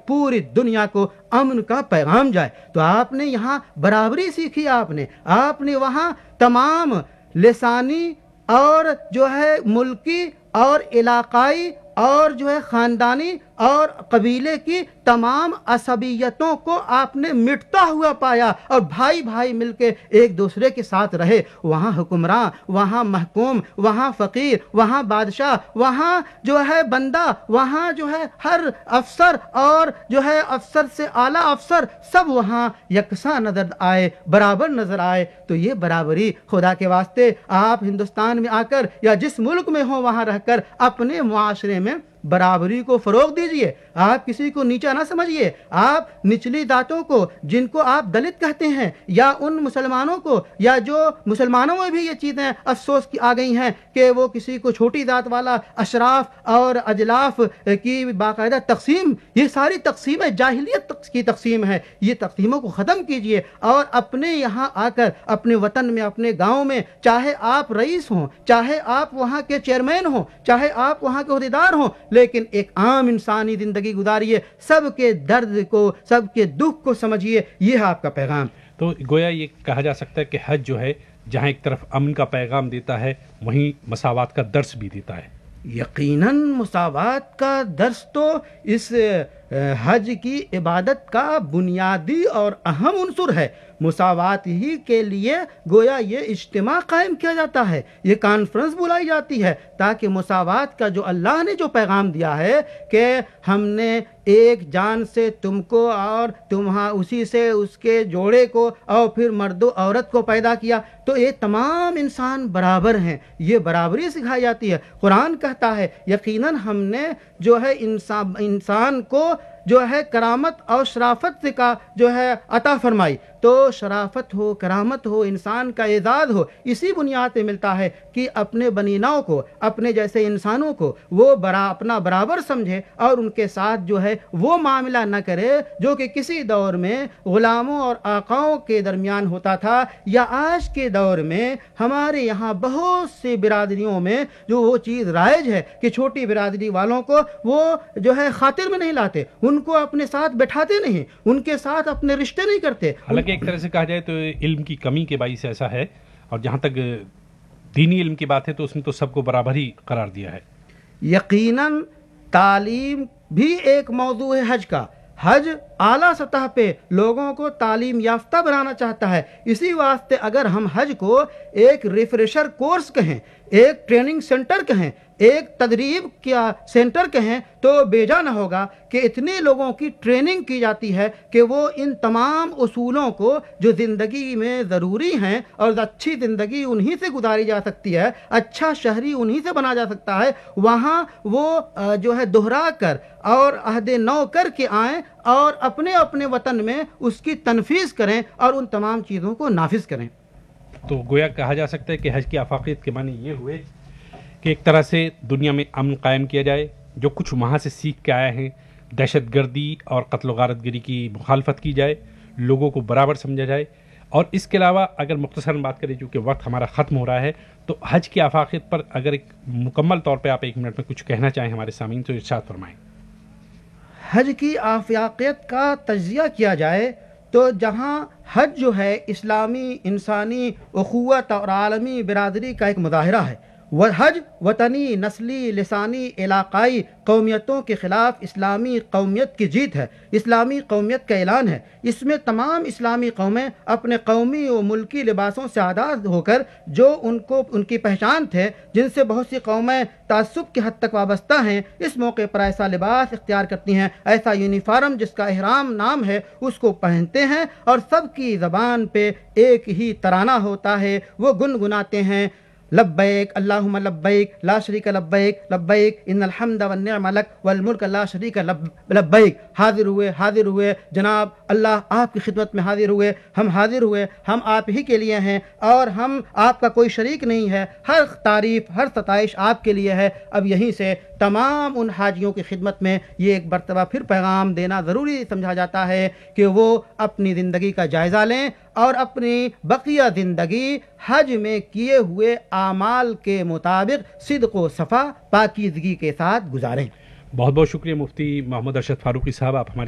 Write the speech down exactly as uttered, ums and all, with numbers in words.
پوری دنیا کو امن کا پیغام جائے. تو آپ نے یہاں برابری سیکھی, آپ نے آپ نے وہاں تمام لسانی اور جو ہے ملکی اور علاقائی اور جو ہے خاندانی اور قبیلے کی تمام عصبیتوں کو آپ نے مٹتا ہوا پایا, اور بھائی بھائی مل کے ایک دوسرے کے ساتھ رہے. وہاں حکمراں, وہاں محکوم, وہاں فقیر, وہاں بادشاہ, وہاں جو ہے بندہ, وہاں جو ہے ہر افسر اور جو ہے افسر سے اعلیٰ افسر, سب وہاں یکساں نظر آئے, برابر نظر آئے. تو یہ برابری خدا کے واسطے آپ ہندوستان میں آ کر یا جس ملک میں ہوں وہاں رہ کر اپنے معاشرے میں برابری کو فروغ دیجئے. آپ کسی کو نیچا نہ سمجھیے. آپ نچلی ذاتوں کو, جن کو آپ دلت کہتے ہیں, یا ان مسلمانوں کو, یا جو مسلمانوں میں بھی یہ چیزیں افسوس کی آ گئی ہیں کہ وہ کسی کو چھوٹی ذات والا, اشراف اور اجلاف کی باقاعدہ تقسیم, یہ ساری تقسیمیں جاہلیت کی تقسیم ہے. یہ تقسیموں کو ختم کیجئے اور اپنے یہاں آ کر اپنے وطن میں, اپنے گاؤں میں, چاہے آپ رئیس ہوں, چاہے آپ وہاں کے چیئرمین ہوں, چاہے آپ وہاں کے عہدیدار ہوں, لیکن ایک عام انسانی زندگی گزاریے, سب کے درد کو, سب کے دکھ کو سمجھیے. یہ ہے آپ کا پیغام. تو گویا یہ کہا جا سکتا ہے کہ حج جو ہے جہاں ایک طرف امن کا پیغام دیتا ہے, وہیں مساوات کا درس بھی دیتا ہے. یقیناً مساوات کا درس تو اس حج کی عبادت کا بنیادی اور اہم عنصر ہے. مساوات ہی کے لیے گویا یہ اجتماع قائم کیا جاتا ہے, یہ کانفرنس بلائی جاتی ہے, تاکہ مساوات کا جو اللہ نے جو پیغام دیا ہے کہ ہم نے ایک جان سے تم کو اور تمہاں اسی سے اس کے جوڑے کو اور پھر مرد و عورت کو پیدا کیا, تو یہ تمام انسان برابر ہیں, یہ برابری سکھائی جاتی ہے. قرآن کہتا ہے یقیناً ہم نے جو ہے انسان انسان کو جو ہے کرامت اور شرافت کا جو ہے عطا فرمائی. تو شرافت ہو, کرامت ہو, انسان کا اعزاز ہو, اسی بنیاد پہ ملتا ہے کہ اپنے بنیناؤں کو, اپنے جیسے انسانوں کو وہ برا اپنا برابر سمجھے اور ان کے ساتھ جو ہے وہ معاملہ نہ کرے جو کہ کسی دور میں غلاموں اور آقاؤں کے درمیان ہوتا تھا, یا آج کے دور میں ہمارے یہاں بہت سی برادریوں میں جو وہ چیز رائج ہے کہ چھوٹی برادری والوں کو وہ جو ہے خاطر میں نہیں لاتے, ان کو اپنے ساتھ بٹھاتے نہیں, ان کے ساتھ اپنے رشتے نہیں کرتے. حالانکہ ایک طرح سے کہا جائے تو علم کی کمی کے باعث ایسا ہے, اور جہاں تک دینی علم کی بات ہے تو اس نے تو سب کو برابر ہی قرار دیا ہے. یقیناً تعلیم بھی ایک موضوع ہے حج کا. حج اعلیٰ سطح پہ لوگوں کو تعلیم یافتہ بنانا چاہتا ہے. اسی واسطے اگر ہم حج کو ایک ریفریشر کورس کہیں, ایک ٹریننگ سینٹر کہیں, ایک تدریب کیا سینٹر کہیں, تو بیجا نہ ہوگا کہ اتنے لوگوں کی ٹریننگ کی جاتی ہے کہ وہ ان تمام اصولوں کو جو زندگی میں ضروری ہیں, اور اچھی زندگی انہی سے گزاری جا سکتی ہے, اچھا شہری انہی سے بنا جا سکتا ہے, وہاں وہ جو ہے دہرا کر اور عہد نو کر کے آئیں اور اپنے اپنے وطن میں اس کی تنفیذ کریں اور ان تمام چیزوں کو نافذ کریں. تو گویا کہا جا سکتا ہے کہ حج کی آفاقیت کے معنی یہ ہوئے کہ ایک طرح سے دنیا میں امن قائم کیا جائے, جو کچھ وہاں سے سیکھ کے آئے ہیں, دہشت گردی اور قتل و غارت گری کی مخالفت کی جائے, لوگوں کو برابر سمجھا جائے. اور اس کے علاوہ اگر مختصراً بات کریں, چونکہ وقت ہمارا ختم ہو رہا ہے, تو حج کی آفاقیت پر اگر ایک مکمل طور پہ آپ ایک منٹ میں کچھ کہنا چاہیں ہمارے سامعین تو ارشاد فرمائیں. حج کی آفاقیت کا تجزیہ کیا جائے تو جہاں حج جو ہے اسلامی, انسانی اخوت اور عالمی برادری کا ایک مظاہرہ ہے. وہ حج وطنی, نسلی, لسانی, علاقائی قومیتوں کے خلاف اسلامی قومیت کی جیت ہے, اسلامی قومیت کا اعلان ہے. اس میں تمام اسلامی قومیں اپنے قومی و ملکی لباسوں سے آزاد ہو کر جو ان کو ان کی پہچان تھے, جن سے بہت سی قومیں تعصب کی حد تک وابستہ ہیں, اس موقع پر ایسا لباس اختیار کرتی ہیں, ایسا یونیفارم جس کا احرام نام ہے اس کو پہنتے ہیں, اور سب کی زبان پہ ایک ہی ترانہ ہوتا ہے, وہ گنگناتے ہیں لبیک اللہم لبیک لا شریک لبیک لبیک ان الحمد والنعم لک والملک لا شریک لبیک. حاضر ہوئے حاضر ہوئے جناب اللہ آپ کی خدمت میں حاضر ہوئے, ہم حاضر ہوئے, ہم آپ ہی کے لیے ہیں اور ہم آپ کا کوئی شریک نہیں ہے, ہر تعریف ہر ستائش آپ کے لیے ہے. اب یہیں سے تمام ان حاجیوں کی خدمت میں یہ ایک مرتبہ پھر پیغام دینا ضروری سمجھا جاتا ہے کہ وہ اپنی زندگی کا جائزہ لیں اور اپنی بقیہ زندگی حج میں کیے ہوئے اعمال کے مطابق صدق و صفا پاکیزگی کے ساتھ گزاریں. بہت بہت شکریہ مفتی محمد ارشد فاروقی صاحب, آپ ہمارے